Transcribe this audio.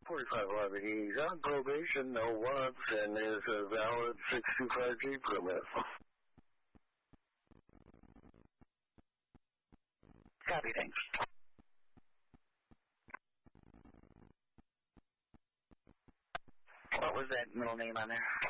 4511. He's on probation, no warrants, and is a valid 625G permit. Copy, thanks. What was that middle name on there?